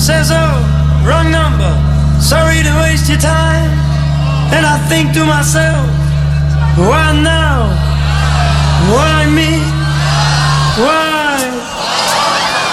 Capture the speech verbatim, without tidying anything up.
says, oh, wrong number, sorry to waste your time. And I think to myself, why now? Why me?